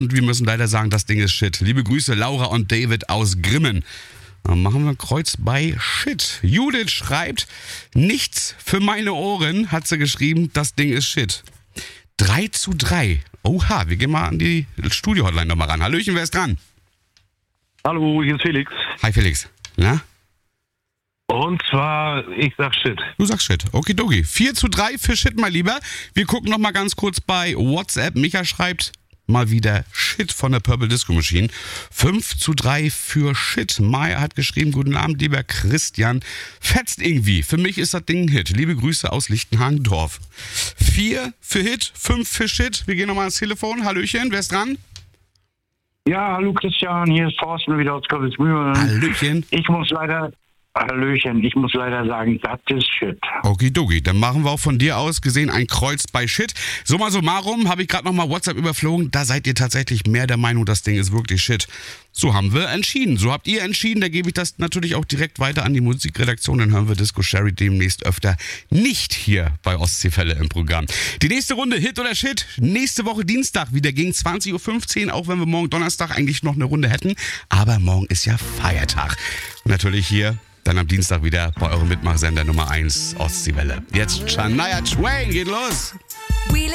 Und wir müssen leider sagen, das Ding ist Shit. Liebe Grüße, Laura und David aus Grimmen. Dann machen wir ein Kreuz bei Shit. Judith schreibt, nichts für meine Ohren, hat sie geschrieben, das Ding ist Shit. 3:3. Oha, wir gehen mal an die Studio-Hotline nochmal ran. Hallöchen, wer ist dran? Hallo, hier ist Felix. Hi Felix. Na? Und zwar, ich sag Shit. Du sagst Shit. Okidoki. 4:3 für Shit, mein Lieber. Wir gucken nochmal ganz kurz bei WhatsApp. Micha schreibt mal wieder Shit von der Purple Disco Machine. 5:3 für Shit. Maya hat geschrieben, guten Abend, lieber Christian. Fetzt irgendwie. Für mich ist das Ding ein Hit. Liebe Grüße aus Lichtenhagen-Dorf. 4 für Hit, 5 für Shit. Wir gehen nochmal ans Telefon. Hallöchen, wer ist dran? Ja, hallo Christian, hier ist Thorsten wieder aus Königsmühlen. Hallöchen. Hallöchen, ich muss leider sagen, das ist Shit. Okidoki, dann machen wir auch von dir aus gesehen ein Kreuz bei Shit. Summa summarum habe ich gerade nochmal WhatsApp überflogen. Da seid ihr tatsächlich mehr der Meinung, das Ding ist wirklich Shit. So haben wir entschieden. So habt ihr entschieden. Da gebe ich das natürlich auch direkt weiter an die Musikredaktion. Dann hören wir Disco Sherry demnächst öfter nicht hier bei Ostseefälle im Programm. Die nächste Runde Hit oder Shit. Nächste Woche Dienstag wieder gegen 20:15 Uhr. Auch wenn wir morgen Donnerstag eigentlich noch eine Runde hätten. Aber morgen ist ja Feiertag. Natürlich hier dann am Dienstag wieder bei eurem Mitmachsender Nummer 1 Ostseewelle. Jetzt Shania Twain, geht los.